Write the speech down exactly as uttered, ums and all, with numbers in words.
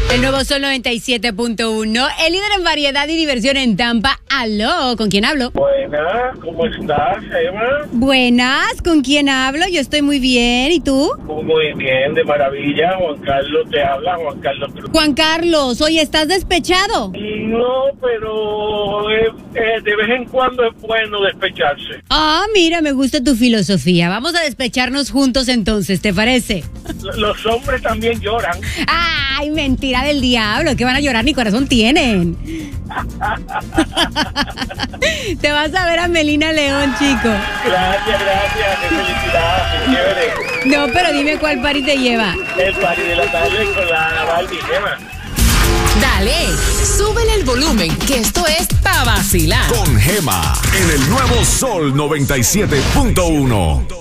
El nuevo Sol noventa y siete punto uno, el líder en variedad y diversión en Tampa. Aló, ¿con quién hablo? Buenas, ¿cómo estás, Emma? Buenas, ¿con quién hablo? Yo estoy muy bien, ¿y tú? Muy bien, de maravilla. Juan Carlos te habla, Juan Carlos Cruz. Juan Carlos, oye, ¿estás despechado? No, pero eh, eh, de vez en cuando es bueno despecharse. Ah, mira, me gusta tu filosofía. Vamos a despecharnos juntos entonces, ¿te parece? L- Los hombres también lloran. Ay, mentira del diablo, que van a llorar, ni corazón tienen. Te vas a ver a Melina León, chico. Gracias, gracias, qué felicidad, qué chévere. No, pero dime cuál party te lleva. El party de la tarde con la Barbie, Emma. Dale, súbele el volumen, que esto es Pa' Vacilar. Con Gema, en el nuevo Sol noventa y siete punto uno.